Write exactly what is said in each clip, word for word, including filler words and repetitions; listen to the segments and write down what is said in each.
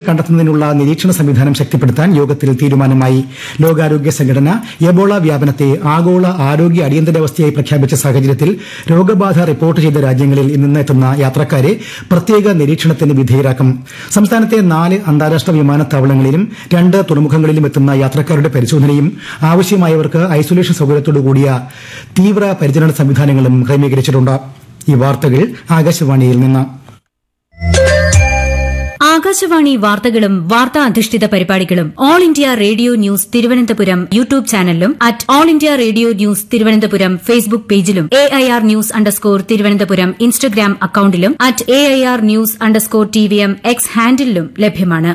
കണ്ടെത്തുന്നതിനുള്ള നിരീക്ഷണ സംവിധാനം ശക്തിപ്പെടുത്താൻ യോഗത്തിൽ തീരുമാനമായി. ലോകാരോഗ്യ സംഘടന എബോള വ്യാപനത്തെ ആഗോള ആരോഗ്യ അടിയന്തരാവസ്ഥയായി പ്രഖ്യാപിച്ച സാഹചര്യത്തിൽ രോഗബാധ റിപ്പോർട്ട് ചെയ്ത രാജ്യങ്ങളിൽ നിന്ന് എത്തുന്ന യാത്രക്കാരെ പ്രത്യേക നിരീക്ഷണത്തിന് വിധേയരാക്കും. സംസ്ഥാനത്തെ നാല് അന്താരാഷ്ട്ര വിമാനത്താവളങ്ങളിലും രണ്ട് തുറമുഖങ്ങളിലും എത്തുന്ന യാത്രക്കാരുടെ പരിശോധനയും ആവശ്യമായവർക്ക് ഐസൊലേഷൻ സൌകര്യത്തോടുകൂടിയ തീവ്ര പരിചരണ സംവിധാനങ്ങളും ക്രമീകരിച്ചിട്ടുണ്ട്. ഈ വാർത്തകൾ ആകാശവാണിയിൽ നിന്ന്. ആകാശവാണി വാർത്തകളും വാർത്താ അധിഷ്ഠിത പരിപാടികളും all India radio news Thiruvananthapuram YouTube ചാനലിലും at all India radio news Thiruvananthapuram Facebook പേജിലും A I R news underscore Thiruvananthapuram Instagram അക്കൌണ്ടിലും at A I R news underscore T V M X ഹാൻഡിലും ലഭ്യമാണ്.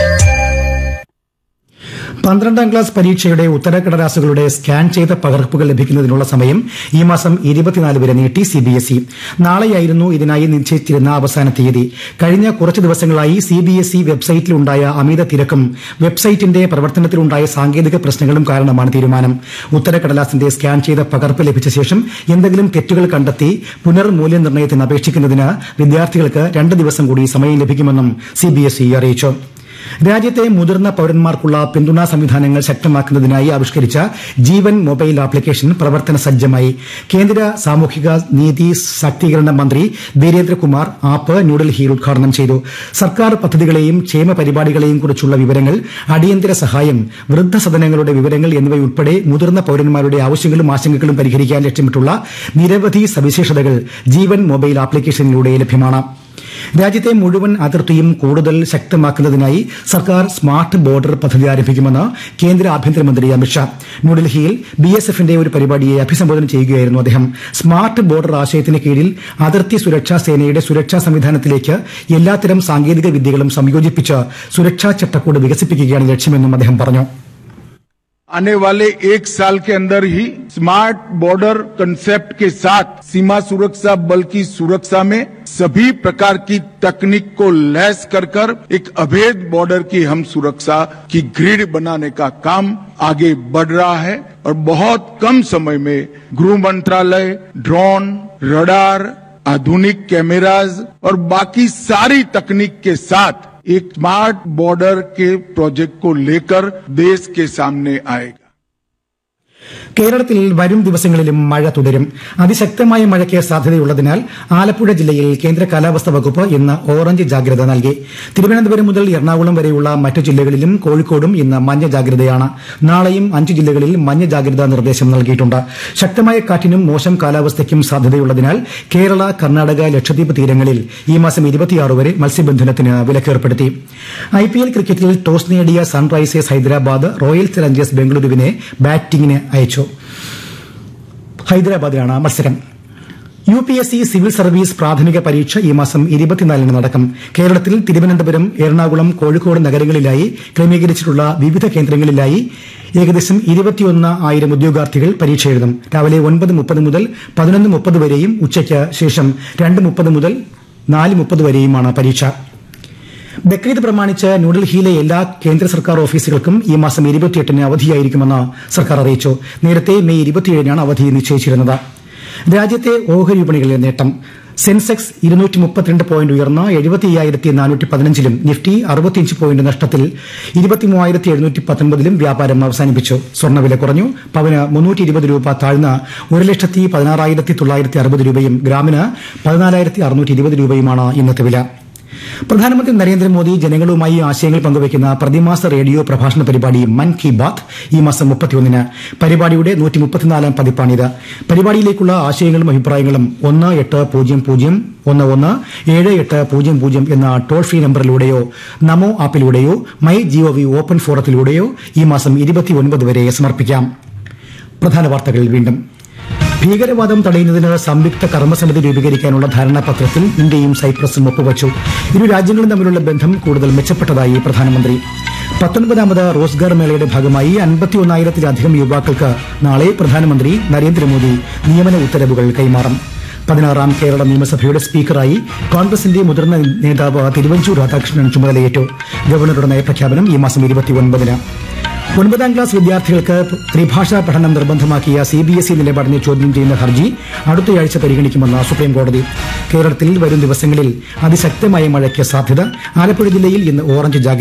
പന്ത്രണ്ടാം ക്ലാസ് പരീക്ഷയുടെ ഉത്തരക്കടലാസുകളുടെ സ്കാൻ ചെയ്ത പകർപ്പുകൾ ലഭിക്കുന്നതിനുള്ള സമയം ഈ മാസം ഇരുപത്തിനാല് വരെ നീട്ടി സിബിഎസ്ഇ. നാളെയായിരുന്നു ഇതിനായി നിശ്ചയിച്ചിരുന്ന അവസാന തീയതി. കഴിഞ്ഞ കുറച്ച് ദിവസങ്ങളായി സിബിഎസ്ഇ വെബ്സൈറ്റിലുണ്ടായ അമിത തിരക്കും വെബ്സൈറ്റിന്റെ പ്രവർത്തനത്തിലുണ്ടായ സാങ്കേതിക പ്രശ്നങ്ങളും കാരണമാണ് തീരുമാനം. ഉത്തരക്കടലാസിന്റെ സ്കാൻ ചെയ്ത പകർപ്പ് ലഭിച്ച ശേഷം എന്തെങ്കിലും തെറ്റുകൾ കണ്ടെത്തി പുനർമൂല്യനിർണ്ണയത്തിന് അപേക്ഷിക്കുന്നതിന് വിദ്യാർത്ഥികൾക്ക് രണ്ട് ദിവസം കൂടി സമയം ലഭിക്കുമെന്നും സിബിഎസ്ഇ അറിയിച്ചു. രാജ്യത്തെ മുതിർന്ന പൌരന്മാർക്കുള്ള പിന്തുണാ സംവിധാനങ്ങൾ ശക്തമാക്കുന്നതിനായി ആവിഷ്കരിച്ച ജീവൻ മൊബൈൽ ആപ്ലിക്കേഷൻ പ്രവർത്തന സജ്ജമായി. കേന്ദ്ര സാമൂഹിക നീതി ശാക്തീകരണ മന്ത്രി വീരേന്ദ്രകുമാർ ആപ്പ് ന്യൂഡൽഹിയിൽ ഉദ്ഘാടനം ചെയ്തു. സർക്കാർ പദ്ധതികളെയും ക്ഷേമ പരിപാടികളെയും കുറിച്ചുള്ള വിവരങ്ങൾ, അടിയന്തര സഹായം, വൃദ്ധസദനങ്ങളുടെ വിവരങ്ങൾ എന്നിവയുൾപ്പെടെ മുതിർന്ന പൌരന്മാരുടെ ആവശ്യങ്ങളും ആശങ്കകളും പരിഹരിക്കാൻ ലക്ഷ്യമിട്ടുള്ള നിരവധി സവിശേഷതകൾ ജീവൻ മൊബൈൽ ആപ്ലിക്കേഷനിലൂടെ ലഭ്യമാണ്. രാജ്യത്തെ മുഴുവൻ അതിർത്തിയും കൂടുതൽ ശക്തമാക്കുന്നതിനായി സർക്കാർ സ്മാർട്ട് ബോർഡർ പദ്ധതി ആരംഭിക്കുമെന്ന് കേന്ദ്ര ആഭ്യന്തരമന്ത്രി അമിത്ഷാ ന്യൂഡൽഹിയിൽ ബി എസ് എഫിന്റെ ഒരു പരിപാടിയെ അഭിസംബോധന ചെയ്യുകയായിരുന്നു അദ്ദേഹം. സ്മാർട്ട് ബോർഡർ ആശയത്തിന് കീഴിൽ അതിർത്തി സുരക്ഷാ സേനയുടെ സുരക്ഷാ സംവിധാനത്തിലേക്ക് എല്ലാത്തരം സാങ്കേതിക വിദ്യകളും സംയോജിപ്പിച്ച് സുരക്ഷാ ചട്ടക്കൂട് വികസിപ്പിക്കുകയാണ് ലക്ഷ്യമെന്നും അദ്ദേഹം പറഞ്ഞു. आने वाले एक साल के अंदर ही स्मार्ट बॉर्डर कंसेप्ट के साथ सीमा सुरक्षा बल की सुरक्षा में सभी प्रकार की तकनीक को लैस कर कर एक अभेद बॉर्डर की हम सुरक्षा की ग्रिड बनाने का काम आगे बढ़ रहा है और बहुत कम समय में गृह मंत्रालय ड्रोन, रडार, आधुनिक कैमराज और बाकी सारी तकनीक के साथ एक स्मार्ट बॉर्डर के प्रोजेक्ट को लेकर देश के सामने आएगा. കേരളത്തിൽ വരും ദിവസങ്ങളിലും മഴ തുടരും. അതിശക്തമായ മഴയ്ക്ക് സാധ്യതയുള്ളതിനാൽ ആലപ്പുഴ ജില്ലയിൽ കേന്ദ്ര കാലാവസ്ഥാ വകുപ്പ് ഇന്ന് ഓറഞ്ച് ജാഗ്രത നൽകി. തിരുവനന്തപുരം മുതൽ എറണാകുളം വരെയുള്ള മറ്റു ജില്ലകളിലും കോഴിക്കോടും ഇന്ന് മഞ്ഞ ജാഗ്രതയാണ്. നാളെയും അഞ്ച് ജില്ലകളിൽ മഞ്ഞ ജാഗ്രതാ നിർദ്ദേശം നൽകിയിട്ടുണ്ട്. ശക്തമായ കാറ്റിനും മോശം കാലാവസ്ഥയ്ക്കും സാധ്യതയുള്ളതിനാൽ കേരള, കർണാടക, ലക്ഷദ്വീപ് തീരങ്ങളിൽ ഈ മാസം ഇരുപത്തിയാറ് വരെ മത്സ്യബന്ധനത്തിന് വിലക്കേർപ്പെടുത്തി. ഐപിഎൽ ക്രിക്കറ്റിൽ ടോസ് നേടിയ സൺറൈസേഴ്സ് ഹൈദരാബാദ് റോയൽ ചലഞ്ചേഴ്സ് ബംഗളൂരുവിനെ ബാറ്റിംഗിന് അയച്ചു. ഹൈദരാബാദിലാണ് മത്സരം. U P S C civil service പ്രാഥമിക പരീക്ഷ ഈ മാസം ഇരുപത്തിനാലിന് നടക്കും. കേരളത്തിൽ തിരുവനന്തപുരം, എറണാകുളം, കോഴിക്കോട് നഗരങ്ങളിലായി ക്രമീകരിച്ചിട്ടുള്ള വിവിധ കേന്ദ്രങ്ങളിലായി ഏകദേശം ഇരുപത്തിയൊന്ന് ആയിരം ഉദ്യോഗാർത്ഥികൾ പരീക്ഷ എഴുതും. രാവിലെ ഒൻപത് മുപ്പത് മുതൽ പതിനൊന്ന് മുപ്പത് വരെയും ഉച്ചയ്ക്ക് ശേഷം രണ്ട് മുപ്പത് മുതൽ നാല് മുപ്പത് വരെയുമാണ് പരീക്ഷ. ബക്രീദ് പ്രമാണിച്ച് ന്യൂഡൽഹിയിലെ എല്ലാ കേന്ദ്ര സർക്കാർ ഓഫീസുകൾക്കും ഈ മാസം ഇരുപത്തിയെട്ടിന് അവധിയായിരിക്കുമെന്ന് സർക്കാർ അറിയിച്ചു. നേരത്തെ മെയ് ഇരുപത്തിയേഴിനാണ് അവധി നിശ്ചയിച്ചിരുന്നത്. രാജ്യത്തെ ഓഹരി വിപണികളിലെ നേട്ടം. സെൻസെക്സ് ഇരുന്നൂറ്റി മുപ്പത്തിരണ്ട് പോയിന്റ് ഉയർന്ന് എഴുപത്തി അയ്യായിരത്തി നാനൂറ്റി പതിനഞ്ചിലും നിഫ്റ്റി അറുപത്തിയഞ്ച് പോയിന്റ് നഷ്ടത്തിൽ ഇരുപത്തി മൂവായിരത്തി എഴുന്നൂറ്റി പത്തൊൻപതിലും വ്യാപാരം അവസാനിപ്പിച്ചു. സ്വർണ്ണവില കുറഞ്ഞു. പവന് മുന്നൂറ്റി ഇരുപത് രൂപ താഴ്ന്ന് ഒരു ലക്ഷത്തി പതിനാറായിരത്തി തൊള്ളായിരത്തി അറുപത് രൂപയും ഗ്രാമിന് പതിനാലായിരത്തി അറുന്നൂറ്റി ഇരുപത് രൂപയുമാണ് ഇന്നത്തെ വില. പ്രധാനമന്ത്രി നരേന്ദ്രമോദി ജനങ്ങളുമായി ആശയങ്ങൾ പങ്കുവയ്ക്കുന്ന പ്രതിമാസ റേഡിയോ പ്രഭാഷണ പരിപാടി മൻ കി ബാത്ത് ഈ മാസം മുപ്പത്തിയൊന്നിന്. പരിപാടിയുടെ നൂറ്റി മുപ്പത്തിനാലാം പതിപ്പാണിത്. പരിപാടിയിലേക്കുള്ള ആശയങ്ങളും അഭിപ്രായങ്ങളും ഒന്ന് എട്ട് പൂജ്യം പൂജ്യം ഒന്ന് ഒന്ന് ഏഴ് എട്ട് പൂജ്യം പൂജ്യം എന്ന toll free നമ്പറിലൂടെയോ Namo ആപ്പിലൂടെയോ my G O V open ഫോറത്തിലൂടെയോ ഈ മാസം ഇരുപത്തിയൊൻപത് വരെ സമർപ്പിക്കാം. പ്രധാന വാർത്തകൾ വീണ്ടും. ഭീകരവാദം തടയുന്നതിന് സംയുക്ത കർമ്മസമിതി രൂപീകരിക്കാനുള്ള ധാരണാപത്രത്തിൽ ഇന്ത്യയും സൈപ്രസും ഒപ്പുവച്ചു. ഇരു രാജ്യങ്ങളും തമ്മിലുള്ള ബന്ധം കൂടുതൽ മെച്ചപ്പെട്ടതായി പ്രധാനമന്ത്രി. പത്തൊൻപതാമത് റോസ്ഗാർ മേളയുടെ ഭാഗമായി അൻപത്തിയൊന്നായിരത്തിലധികം യുവാക്കൾക്ക് നാളെ പ്രധാനമന്ത്രി നരേന്ദ്രമോദി നിയമന ഉത്തരവുകൾ കൈമാറും. പതിനാറാം കേരള നിയമസഭയുടെ സ്പീക്കറായി കോൺഗ്രസിന്റെ മുതിർന്ന നേതാവ് തിരുവഞ്ചൂർ രാധാകൃഷ്ണൻ ചുമതലയേറ്റു. ഗവർണറുടെ നയപ്രഖ്യാപനം ഈ മാസം ഇരുപത്തിയൊൻപതിന്. ഒൻപതാം ക്ലാസ് വിദ്യാർത്ഥികൾക്ക് ത്രിഭാഷാ പഠനം നിർബന്ധമാക്കിയ സി ബി എസ് ഇ നിലപാടിനെ ചോദ്യം ചെയ്യുന്ന ഹർജി അടുത്തയാഴ്ച പരിഗണിക്കുമെന്ന് സുപ്രീംകോടതി. കേരളത്തിൽ വരും ദിവസങ്ങളിൽ അതിശക്തമായ മഴയ്ക്ക് സാധ്യത. ആലപ്പുഴ ജില്ലയിൽ ഇന്ന് ഓറഞ്ച് ജാഗ്രത.